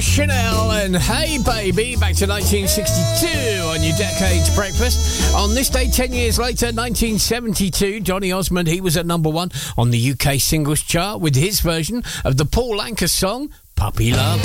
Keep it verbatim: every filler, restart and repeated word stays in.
Chanel and Hey Baby, back to nineteen sixty-two on your Decades Breakfast. On this day, ten years later, nineteen seventy-two, Donny Osmond, he was at number one on the U K singles chart with his version of the Paul Anka song, Puppy Love.